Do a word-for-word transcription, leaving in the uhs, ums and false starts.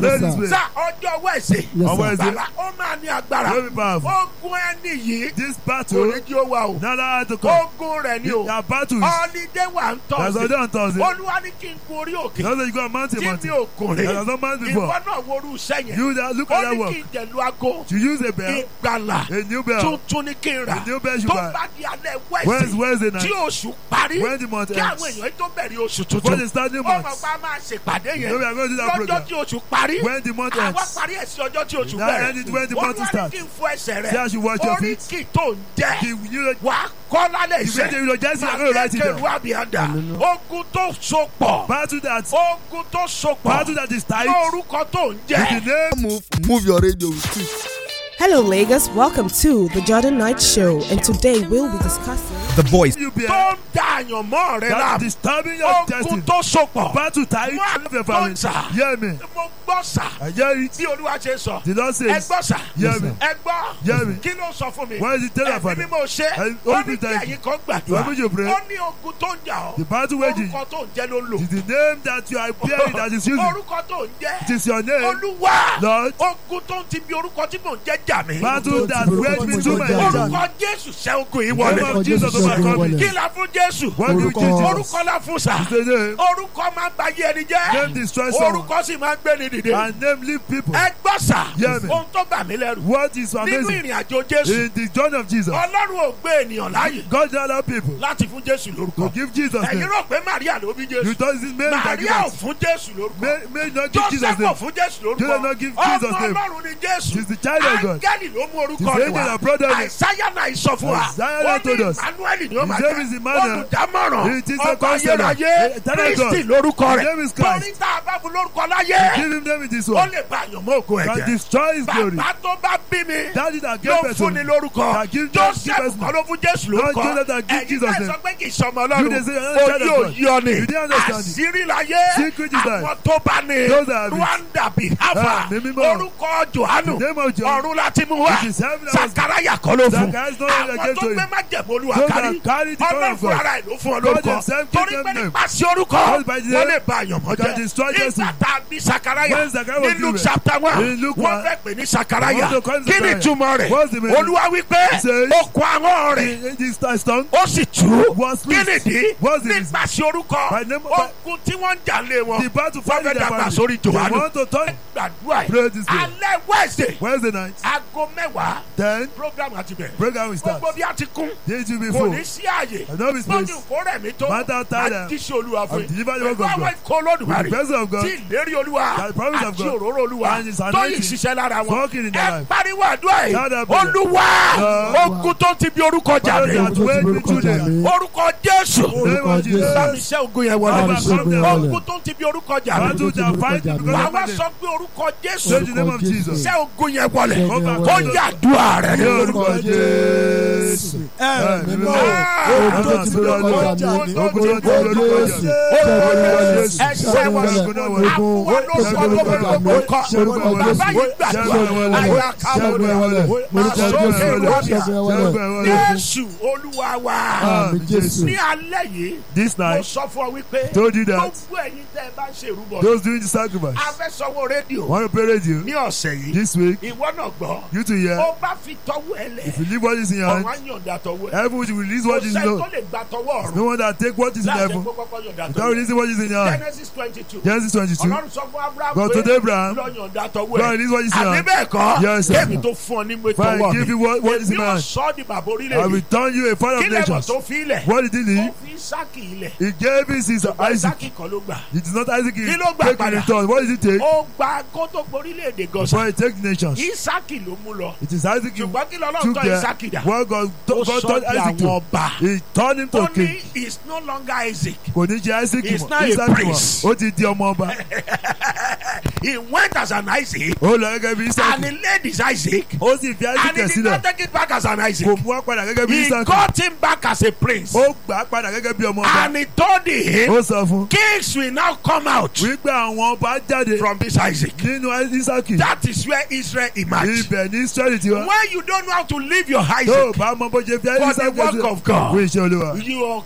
Ladies, please. Sá ọjọ́ wẹ̀sẹ̀. On Wednesday. Bàbá ó máa ní agbára. Very powerful. Ogun ẹni yìí. This Kò battle, ní kí ó wà o. now that to come. Ogun rẹ̀ ni o. There are battles. Holiday wà ń There's tọ́ a day sí. on Thursday. Olúwa ní kí n gun orí òkè. Now that you go on mountain, Tí mi mountain. ò gùn There rí. was no man Ìwọ before. náà worú iṣẹ́ yẹn. You that look Ó at that ní work. kí n jẹ̀lú aago. To use a bell, Ìgbàlà. a new bell. Tuntun ní kí n rà. A new bell you Tó buy. bá di alẹ́ When's wẹ̀sẹ̀. Wednesday Tí night? oṣù parí. When the month Kí àwọn ends. èèyàn tó bẹ̀rẹ̀ oṣù For tuntun. the starting Ó mọ̀ month. pé a máa ṣèpàdé You know we yẹn. are going to do that Lọ́jọ́ program. tí oṣù parí. When the month Àwa ends. parí ẹ̀ sí ọjọ́ tí oṣù That bẹ̀rẹ̀. ended when the month Olúwa ní starts. kí n fún ẹsẹ̀ Say I rẹ̀. should watch your Orí feet. kì tó ń The, jẹ́. you know, Wà á kọ́ lálẹ́ you said iṣẹ́. you know, just I'm going to write it down. Màá kẹ́kẹ̀rú àbíyànda. Ogun tó so pọ̀. Battle that, Ogun tó so pọ̀. battle that is tight. Lórúkọ tó ń With the jẹ́. name. Move, move your radio with it. Hello, Lagos. Welcome to the Jordan Knight Show, and today we'll be discussing The voice. You be Tó ń da àyànmọ́ rẹ̀ that láàmú. disturbing your Ogun destiny. tó so pọ̀. Battle tight. Wọ́n Of your family. gbọ́ sà. Hear me. Mo gbọ́ sà. I hear it. Bí Olúwa ṣe sọ. The Lord Ẹ says, gbọ́ sà. hear me. Ẹ gbọ́. Hear me. Kí ló sọ fún mi? Why is it tell her Ẹ̀mí father? mímọ́ ṣe. And Ó all ní the kí time. ẹ̀yin kan Why gbàdúrà. would you pray? Ó ní ogun tó ń jà ọ́. The battle waging. Orúkọ tó ń jẹ́ ló ń lò. It is the name that you are bearing that is using. Orúkọ tó ń jẹ́. It is your name. Olúwa. Lord. Ogun tó ń ti bí orúkọ tí mò ń jẹ́ jà mí. Battle that wage me to my life. Orúkọ Jésù ṣẹ́ ogun yìí The name wọlé. of Jesus overcome Kí it. la fún Jésù? What do you Orúkọ. Jesus? Orúkọ la fún sà. It's the name. Orúkọ máa ń ba yé ẹni jẹ́. Name destroy someone. Orúkọ sì máa ń gbé ni dìde. And name live people. Ẹ gbọ́ sà. Hear me. Ohun tó bà mí lẹ́rù. What is so Nínú amazing? ìrìn àjò Jésù. In the journey of Jesus, Ọlọ́run ò gbé ènìyàn láàyè God allowed people láti fún Jésù to lórúkọ. give Jesus Ẹ̀yin name. rò pé Màríà ló bí You Jésù. thought this man that give Màríà ò us. fún Jésù lórúkọ. May, may not give Jesus Joseph ò name. fún Jésù Joseph lórúkọ. not give Jesus Ọmọ name. Ọlọ́run ni Jésù. She's the child of God. Áńgẹ́lì ló mú orúkọ She's rẹ̀ the angel wá. that brought her name. Àìsáyà náà sọ fún wa. Isaiah Ó ní told us. Emmanuel ni ó máa His name is jẹ́. Emmanuel. Olùdámọ̀ràn. It is a Ọba counselor. ayérayé. Eternal God. Kristi lórúkọ His rẹ̀. name is Christ. Torí tá a bá fún lórúkọ láyé. Give him name in this Ó one. lè bá àyànmọ́ ògo ẹ̀ Can jẹ́. destroy his glory. Bàbá tó bá bí mi. Daddy that gave Ló birth to fún ni me. lórúkọ. That give- Joseph give us kọ́ ló fún Jésù Not lórúkọ. Joseph that give Ẹ̀yin Jesus náà name. sọ pé kì í sọmọ You Ọlọ́run. dey say you're not a child Orí of God. òyìn ni. You didn't understand it. Àṣírí láyé. Secret is that. Àwọn tó bá ní. Those that have it. Rwanda Biafra. Ah, mímí mọ́. Orúkọ Jòhánù. The name of John. Ọ̀run láti mú wá. It is heaven that was- Sakaraya kọ́ ló fún. Zacharias no longer Àwọn gave tó to gbé him. má jẹ̀bú Olúwa Those kárí. that carry the Ọlọ́run power of God. fúnra ẹ̀ ló fún ọ God lórúkọ. himself give Torí them pé name. nípa sí orúkọ. God by the Wọ́n name lè ba àyànmọ́ can jẹ́. destroy destiny. Nígbà tá a bí Sakaraya. When Zachariah was Ní Luke given. chapter one. In Luke Wọ́n one. fẹ́ pè ní Sakaraya. Want to call him Kí ni Zachariah. ìtumọ̀ rẹ̀? What's the meaning? Olúwa wípé He says- ó kó àwọn rẹ̀. In this tongue Ó sì tú. was Kí loosed. nìdí? What's the reason? Nípa sí orúkọ. By name- by- Ogun tí wọ́n ń jà lé wọn. The battle Wọ́n fight fẹ́ in their dàgbà family. sórí They Jòhánù. want to turn. Gbàdúrà Pray ẹ̀. this day. Alẹ́ Wednesday. Wednesday night. Aago mẹ́wàá. Then Program àti bẹ̀rẹ̀. program will start. Gbogbo bí a ti kún. This will be Kò full. ní sí àyè. I know his place. Lójú kó rẹ̀ mí tó. Matter time. Àjíṣe Olúwa fún I've delivered the yín. work Pẹ̀lú of àwọn God. ikọ̀ Olódùmarè. With the presence of God. Tí ìlérí Olúwa. The promise of Àti God. òróró Olúwa. And his Tó yìí anointing. ṣiṣẹ́ lára wọn. Working in their Ẹ life. pariwo àdúrà yìí. Shout that prayer. Olúwa. Lord. Ogun tó ti bí orúkọ jà Father, mí. that wait me today. Orúkọ Jésù. Name of Jesus. Bá mi ṣẹ́ ogun yẹn Bá mi wọlé. ṣẹ́ ogun yẹn wọlé. Ogun tó ti bí orúkọ jà mí. Battle that fight because Wàá of wá my name. sọ pé orúkọ Say Jésù. the name of Jesus. Ṣẹ́ ogun yẹn wọlé. Over Ó yà àdúrà rẹ̀ ní orúkọ Orúkọ Jésù. Ẹ mímọ́. Ogun tó ti bí orúkọ jà mí. Ogun tó ti bí orúkọ jà mí. Ẹsẹ̀ wọn àbúwá lórúkọ tó bí orúkọ kọ. Bàbá yìí gbàdúrà. Àyà kábọ̀ Jésù Olúwa wa. Àmín Jésù. Ní alẹ́ yìí, This mo night, sọ fún ọ wípé told you that gbogbo ẹ̀yin tẹ́ ẹ bá ń ṣe ìrúbọ. those doing the sacrifice A fẹ́ sanwó rédíò want to pay radio ní ọ̀sẹ̀ yìí. this week. Ìwọ náà gbọ́. You to hear. Ó bá fi tọwọ́ ẹ lẹ̀. If you leave what is in your Ọ̀run hand, á yọ̀ǹda tọwọ́ ẹ. heaven will release Kò what is in sẹ́ni your tó hand. lè gba tọwọ́ ọ̀run. No one that take what is in Láti heaven ẹ̀kọ́ kọ́kọ́ yọ̀ǹda without tọwọ́ ẹ. releasing what is in your hand. Genesis twenty-two. Genesis twenty-two. Ọlọ́run sọ fún Abraham God pé told Abraham, lọ yọ̀ǹda tọwọ́ God ẹ. release what is in your Àbí hand. bẹ́ẹ̀ kọ́? Yes, sir. Kémi tó fún ọ ní gbé Fine, tọwọ́ give you what, what is in Èmi my ò hand. sọ ọ́ di bàbá I will orílẹ̀-èdè. turn you a father of Kí lẹ́mọ̀ nations. tó fi ilẹ̀? What did he Ó leave? fi Ísákì ilẹ̀. He gave his sister Isaac. Ísákì kan ló gbà. It is not Isaac he Kí ló gbà take in padà? return. What did he take? Ó gba kó tó gborílẹ̀-èdè gan Before sa. he take nations. Ísákì ló mú lọ. It is Isaac he Ṣùgbọ́n kí lọ́lọ́run took tọ́ there. Ísákì dà? What God, Ó God sọ turned di Isaac àwọn to. ọba. He turned him to Ó king. ní is no longer Isaac. Kò ní jẹ́ Isaac He's mọ́. now a Isaac prince. mọ́. Ó ti di ọmọ ọba. He went as an Isaac Ó lọ gẹ́gẹ́ bí Isaac. and he laid his Isaac Ó sì fi Isaac and he ẹ̀ did sílẹ̀. not take it back as an Isaac. Kò mú wá padà gẹ́gẹ́ bí He Isaac. got him back as a prince Ó gbà á padà gẹ́gẹ́ bí ọmọ ọba. and he told him Ó sọ fún. kings will now come out Wípé àwọn ọba jáde from this Isaac. nínú Isaac. That is where Israel emerged. Ibẹ̀ ní Israẹli ti wá. When you don't know how to live your Tó o Isaac bá mọ bó ṣe fi for the Isaac work ẹsẹ̀ of God, fún iṣẹ́ Olúwa. your